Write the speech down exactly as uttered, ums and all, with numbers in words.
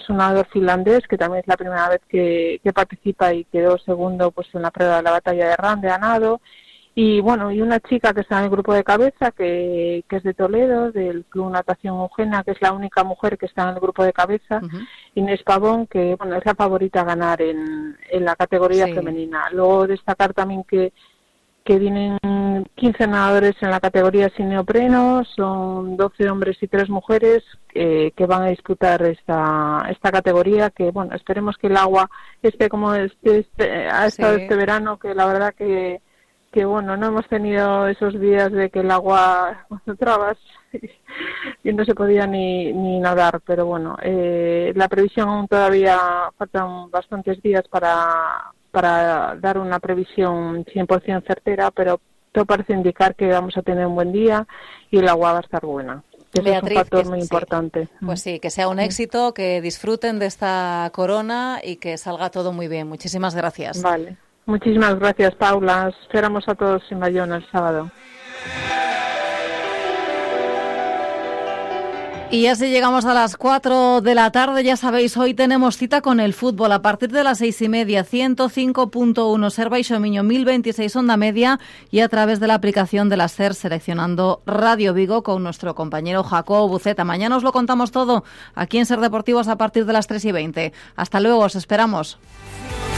un nadador finlandés que también es la primera vez que, que participa y quedó segundo pues en la prueba de la batalla de Rande a nado. Y bueno, y una chica que está en el grupo de cabeza, que, que es de Toledo, del Club Natación Eugenia, que es la única mujer que está en el grupo de cabeza, uh-huh. Inés Pavón, que bueno, es la favorita a ganar en, en la categoría sí. femenina. Luego destacar también que, que vienen quince nadadores en la categoría sin neopreno, son doce hombres y tres mujeres eh, que van a disputar esta esta categoría, que bueno, esperemos que el agua esté como este, este, ha estado sí. este verano, que la verdad que que bueno, no hemos tenido esos días de que el agua trabas y no se podía ni, ni nadar, pero bueno, eh, la previsión aún todavía faltan bastantes días para, para dar una previsión cien por ciento certera, pero todo parece indicar que vamos a tener un buen día y el agua va a estar buena. Eso Beatriz, es un factor que, muy sí. importante. Pues sí, que sea un éxito, que disfruten de esta corona y que salga todo muy bien. Muchísimas gracias. Vale. Muchísimas gracias, Paula. Esperamos a todos en Bayona el sábado. Y así llegamos a las cuatro de la tarde. Ya sabéis, hoy tenemos cita con el fútbol a partir de las seis y media, ciento cinco punto uno Serva y Xomiño, mil veintiséis onda media y a través de la aplicación de la SER seleccionando Radio Vigo con nuestro compañero Jacobo Buceta. Mañana os lo contamos todo aquí en SER Deportivos a partir de las tres y veinte. Hasta luego, os esperamos.